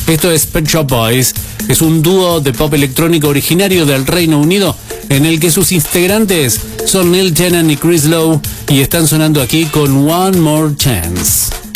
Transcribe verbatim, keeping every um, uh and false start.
Esto es Pet Shop Boys, es un dúo de pop electrónico originario del Reino Unido, en el que sus integrantes son Neil Tennant y Chris Lowe, y están sonando aquí con One More Chance.